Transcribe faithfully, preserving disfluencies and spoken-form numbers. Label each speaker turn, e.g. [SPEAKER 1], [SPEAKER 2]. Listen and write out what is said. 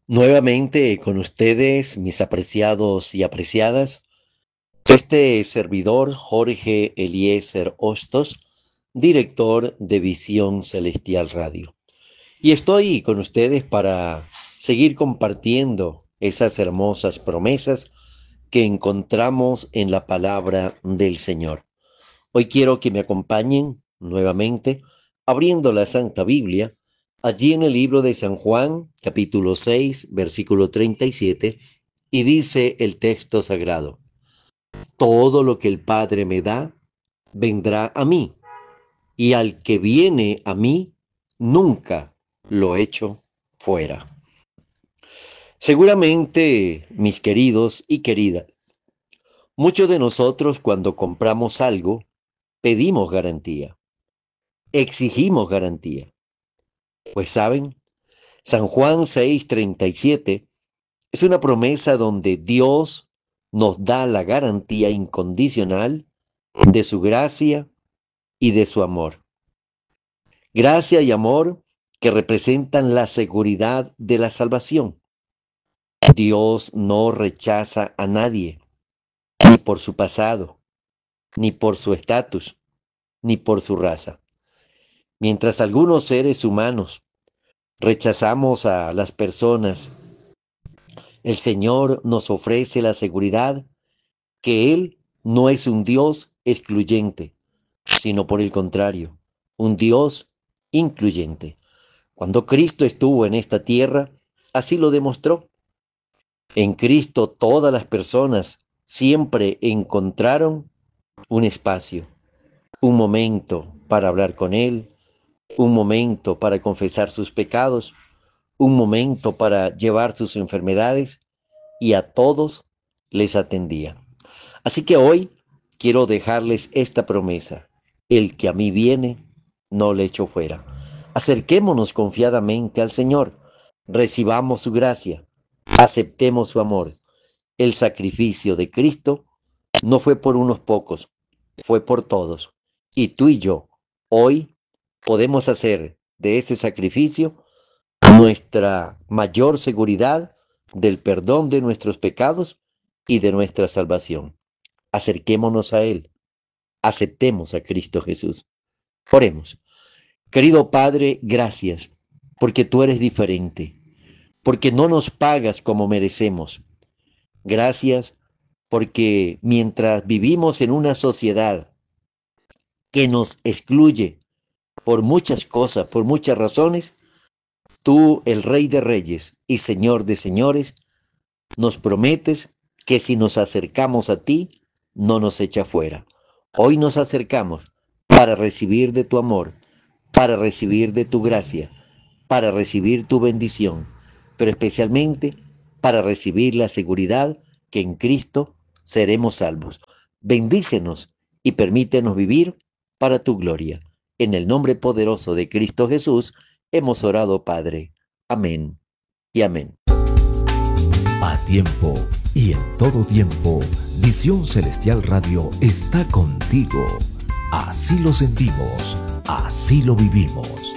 [SPEAKER 1] Nuevamente con ustedes, mis apreciados y apreciadas, este servidor Jorge Eliezer Hostos, director de Visión Celestial Radio. Y estoy con ustedes para seguir compartiendo esas hermosas promesas que encontramos en la palabra del Señor. Hoy quiero que me acompañen nuevamente abriendo la Santa Biblia, allí en el libro de San Juan, capítulo seis, versículo treinta y siete, y dice el texto sagrado: todo lo que el Padre me da, vendrá a mí, y al que viene a mí, nunca lo echo fuera. Seguramente, mis queridos y queridas, muchos de nosotros cuando compramos algo, pedimos garantía, exigimos garantía. Pues saben, San Juan seis treinta y siete es una promesa donde Dios nos da la garantía incondicional de su gracia y de su amor. Gracia y amor que representan la seguridad de la salvación. Dios no rechaza a nadie, ni por su pasado, ni por su estatus, ni por su raza. Mientras algunos seres humanos rechazamos a las personas, el Señor nos ofrece la seguridad que Él no es un Dios excluyente, sino por el contrario, un Dios incluyente. Cuando Cristo estuvo en esta tierra, así lo demostró. En Cristo todas las personas siempre encontraron un espacio, un momento para hablar con Él, un momento para confesar sus pecados, un momento para llevar sus enfermedades, y a todos les atendía. Así que hoy quiero dejarles esta promesa: el que a mí viene, no le echo fuera. Acerquémonos confiadamente al Señor, recibamos su gracia, aceptemos su amor. El sacrificio de Cristo no fue por unos pocos, fue por todos. Y tú y yo, hoy, podemos hacer de ese sacrificio nuestra mayor seguridad del perdón de nuestros pecados y de nuestra salvación. Acerquémonos a Él, aceptemos a Cristo Jesús. Oremos. Querido Padre, gracias, porque tú eres diferente, porque no nos pagas como merecemos. Gracias, porque mientras vivimos en una sociedad que nos excluye por muchas cosas, por muchas razones, tú, el Rey de Reyes y Señor de Señores, nos prometes que si nos acercamos a ti, no nos echa fuera. Hoy nos acercamos para recibir de tu amor, para recibir de tu gracia, para recibir tu bendición, pero especialmente para recibir la seguridad que en Cristo seremos salvos. Bendícenos y permítenos vivir para tu gloria. En el nombre poderoso de Cristo Jesús hemos orado, Padre. Amén y amén.
[SPEAKER 2] A tiempo y en todo tiempo, Visión Celestial Radio está contigo. Así lo sentimos, así lo vivimos.